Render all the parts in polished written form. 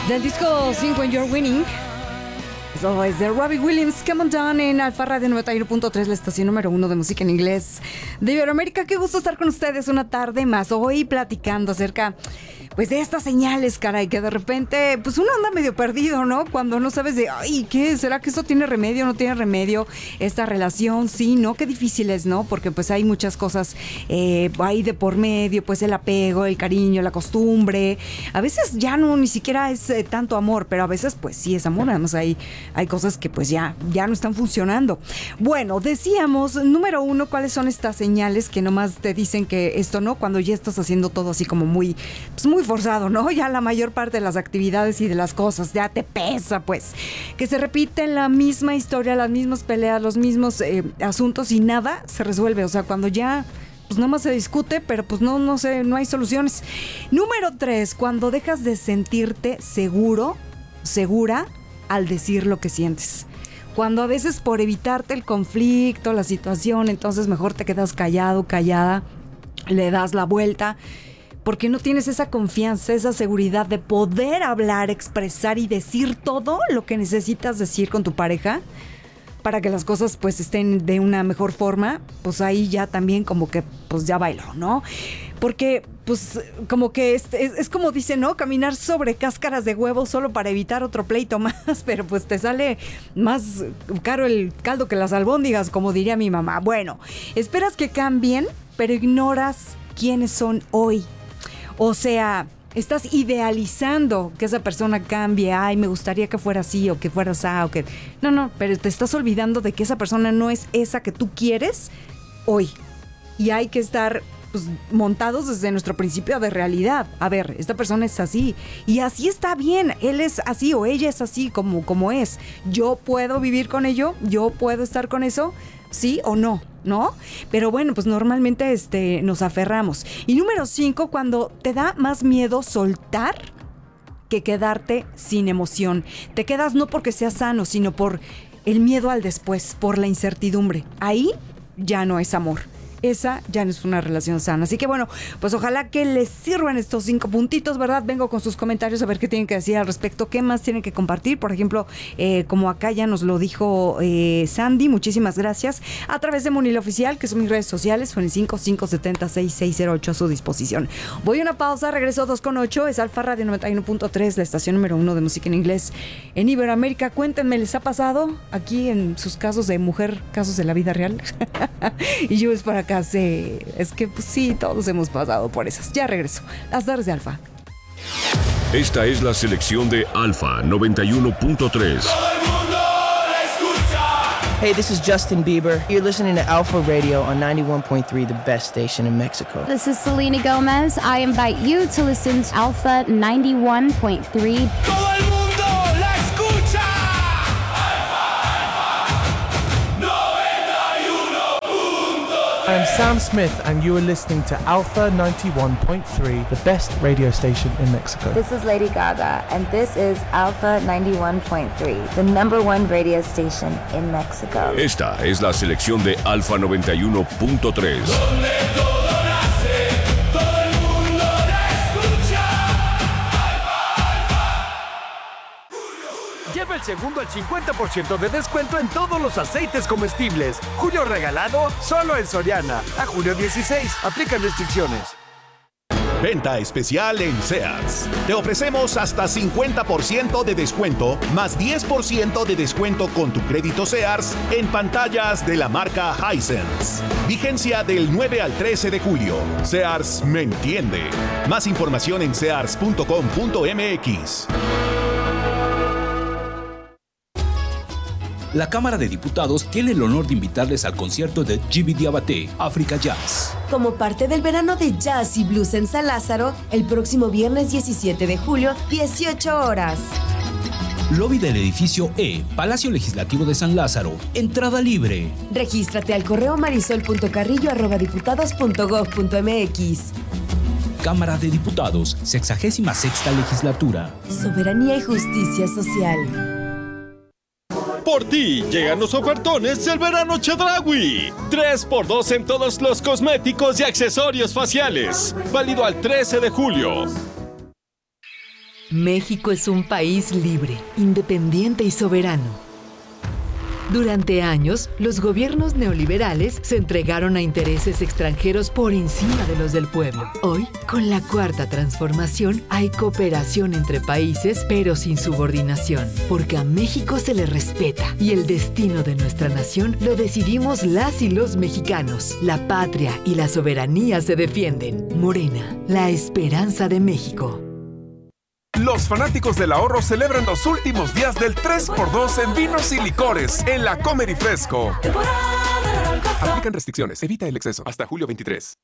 Del disco 5 When You're Winning. Eso es de Robbie Williams. Come on down en Alfa Radio 91.3, la estación número 1 de música en inglés de Iberoamérica. Qué gusto estar con ustedes una tarde más. Hoy platicando acerca, pues, de estas señales, caray, que de repente, pues, uno anda medio perdido, ¿no? Cuando no sabes de, ay, ¿qué? ¿Será que esto tiene remedio o no tiene remedio? Esta relación, sí, ¿no? Qué difícil es, ¿no? Porque, pues, hay muchas cosas ahí de por medio, pues, el apego, el cariño, la costumbre. A veces ya no, ni siquiera es tanto amor, pero a veces, pues, sí es amor. Además, hay cosas que, pues, ya no están funcionando. Bueno, decíamos, número 1, ¿cuáles son estas señales que nomás te dicen que esto no? Cuando ya estás haciendo todo así como muy, pues, muy forzado, ¿no? Ya la mayor parte de las actividades y de las cosas ya te pesa, pues. Que se repiten la misma historia, las mismas peleas, los mismos asuntos y nada se resuelve. O sea, cuando ya, pues, nada más se discute, pero pues no sé, no hay soluciones. Número 3, cuando dejas de sentirte seguro, segura al decir lo que sientes. Cuando a veces por evitarte el conflicto, la situación, entonces mejor te quedas callado, callada, le das la vuelta, porque no tienes esa confianza, esa seguridad de poder hablar, expresar y decir todo lo que necesitas decir con tu pareja para que las cosas, pues, estén de una mejor forma. Pues ahí ya también como que, pues, ya bailó, ¿no? Porque, pues, como que es como dicen, ¿no? Caminar sobre cáscaras de huevo solo para evitar otro pleito más, pero pues te sale más caro el caldo que las albóndigas, como diría mi mamá. Bueno, esperas que cambien, pero ignoras quiénes son hoy. O sea, estás idealizando que esa persona cambie. Ay, me gustaría que fuera así o que fuera así o que... No, pero te estás olvidando de que esa persona no es esa que tú quieres hoy. Y hay que estar, pues, montados desde nuestro principio de realidad. A ver, esta persona es así y así está bien. Él es así o ella es así como es. Yo puedo vivir con ello, yo puedo estar con eso, sí o no, ¿no? Pero bueno, pues normalmente nos aferramos. Y número 5, cuando te da más miedo soltar que quedarte sin emoción. Te quedas no porque sea sano, sino por el miedo al después, por la incertidumbre. Ahí ya no es amor. Esa ya no es una relación sana. Así que bueno, pues ojalá que les sirvan estos 5 puntitos, ¿verdad? Vengo con sus comentarios a ver qué tienen que decir al respecto, qué más tienen que compartir. Por ejemplo, como acá ya nos lo dijo Sandy, muchísimas gracias. A través de Munil Oficial, que son mis redes sociales, son el 5706608 a su disposición. Voy a una pausa, regreso 2:08, es Alfa Radio 91.3, la estación número 1 de música en inglés en Iberoamérica. Cuéntenme, ¿les ha pasado aquí en sus casos de mujer, casos de la vida real? Y yo es para acá. Es que, pues, sí, todos hemos pasado por esas. Ya regreso. Las tardes de Alfa. Esta es la selección de Alfa 91.3. Hey, this is Justin Bieber. You're listening to Alpha Radio on 91.3, the best station in Mexico. This is Selena Gomez. I invite you to listen to Alpha 91.3. ¡Todo el mundo la escucha! I'm Sam Smith, and you are listening to Alpha 91.3, the best radio station in Mexico. This is Lady Gaga, and this is Alpha 91.3, the number 1 radio station in Mexico. Esta es la selección de Alfa 91.3. Lleva el segundo al 50% de descuento en todos los aceites comestibles. Julio regalado solo en Soriana. A julio 16. Aplican restricciones. Venta especial en Sears. Te ofrecemos hasta 50% de descuento, más 10% de descuento con tu crédito Sears en pantallas de la marca Hisense. Vigencia del 9 al 13 de julio. Sears me entiende. Más información en sears.com.mx. La Cámara de Diputados tiene el honor de invitarles al concierto de Djiby Diabaté, Africa Jazz. Como parte del verano de jazz y blues en San Lázaro, el próximo viernes 17 de julio, 18 horas. Lobby del edificio E, Palacio Legislativo de San Lázaro. Entrada libre. Regístrate al correo marisol.carrillo@diputados.gov.mx. Cámara de Diputados, 66ª Legislatura. Soberanía y justicia social. Por ti llegan los ofertones del verano Chedraui. 3x2 en todos los cosméticos y accesorios faciales. Válido al 13 de julio. México es un país libre, independiente y soberano. Durante años, los gobiernos neoliberales se entregaron a intereses extranjeros por encima de los del pueblo. Hoy, con la Cuarta Transformación, hay cooperación entre países, pero sin subordinación, porque a México se le respeta y el destino de nuestra nación lo decidimos las y los mexicanos. La patria y la soberanía se defienden. Morena, la esperanza de México. Los fanáticos del ahorro celebran los últimos días del 3x2 en vinos y licores en la Comer y Fresco. Aplican restricciones. Evita el exceso. Hasta julio 23.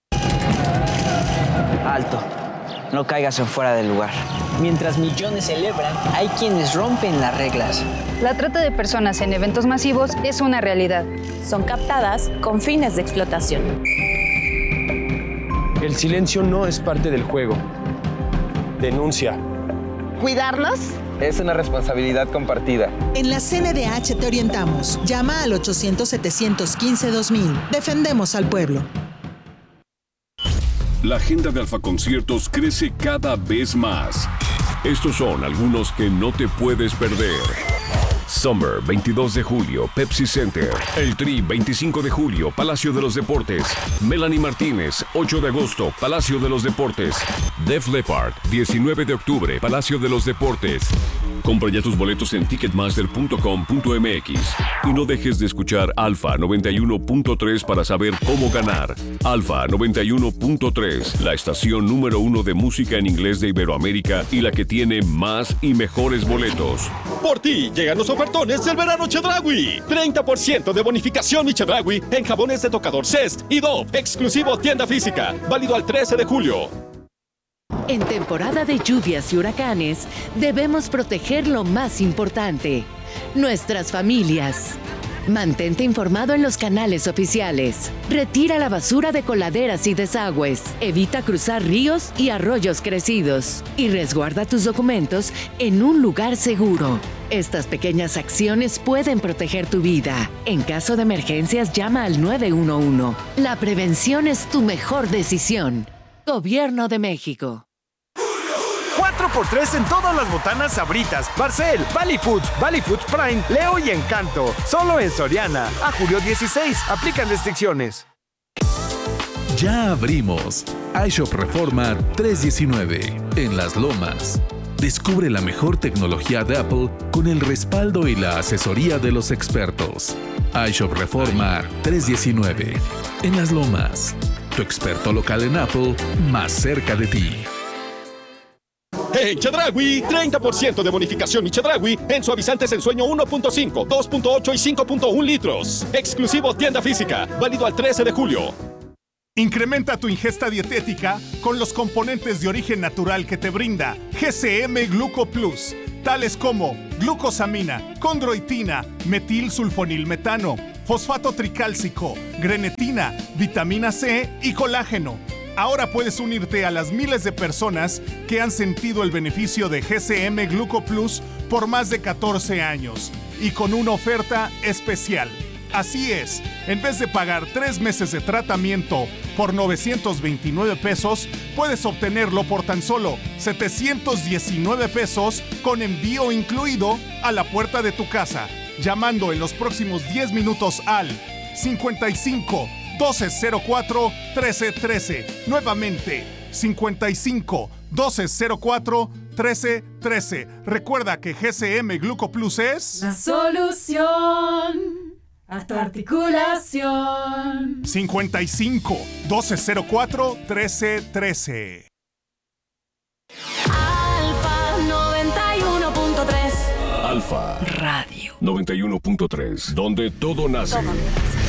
Alto. No caigas en fuera del lugar. Mientras millones celebran, hay quienes rompen las reglas. La trata de personas en eventos masivos es una realidad. Son captadas con fines de explotación. El silencio no es parte del juego. Denuncia. ¿Cuidarnos? Es una responsabilidad compartida. En la CNDH te orientamos. Llama al 800-715-2000. Defendemos al pueblo. La agenda de Alfa Conciertos crece cada vez más. Estos son algunos que no te puedes perder. Summer, 22 de julio, Pepsi Center. El Tri, 25 de julio, Palacio de los Deportes. Melanie Martínez, 8 de agosto, Palacio de los Deportes. Def Leppard, 19 de octubre, Palacio de los Deportes. Compra ya tus boletos en ticketmaster.com.mx y no dejes de escuchar Alfa 91.3 para saber cómo ganar. Alfa 91.3, la estación número 1 de música en inglés de Iberoamérica y la que tiene más y mejores boletos. Por ti llegan los ofertones del verano Chedraui. 30% de bonificación y Chedraui en jabones de tocador Zest y Dove, exclusivo tienda física, válido al 13 de julio. En temporada de lluvias y huracanes, debemos proteger lo más importante, nuestras familias. Mantente informado en los canales oficiales. Retira la basura de coladeras y desagües. Evita cruzar ríos y arroyos crecidos. Y resguarda tus documentos en un lugar seguro. Estas pequeñas acciones pueden proteger tu vida. En caso de emergencias, llama al 911. La prevención es tu mejor decisión. Gobierno de México. 4x3 en todas las botanas Sabritas, Barcel, Valley Foods Prime, Leo y Encanto. Solo en Soriana. A julio 16. Aplican restricciones. Ya abrimos. iShop Reforma 319 en Las Lomas. Descubre la mejor tecnología de Apple con el respaldo y la asesoría de los expertos. iShop Reforma 319 en Las Lomas. Tu experto local en Apple más cerca de ti. En Chedraui, 30% de bonificación y Chedraui en suavizantes en sueño 1.5, 2.8 y 5.1 litros. Exclusivo tienda física, válido al 13 de julio. Incrementa tu ingesta dietética con los componentes de origen natural que te brinda GCM Gluco Plus, tales como glucosamina, condroitina, metilsulfonilmetano, fosfato tricálcico, grenetina, vitamina C y colágeno. Ahora puedes unirte a las miles de personas que han sentido el beneficio de GCM Gluco Plus por más de 14 años y con una oferta especial. Así es, en vez de pagar 3 meses de tratamiento por 929 pesos, puedes obtenerlo por tan solo 719 pesos con envío incluido a la puerta de tu casa, llamando en los próximos 10 minutos al 55 1204 1313. Nuevamente, 55 1204 1313. Recuerda que GCM Gluco Plus es la solución a tu articulación. 55 1204 1313. Alfa 91.3. Alfa Radio 91.3, donde todo nace.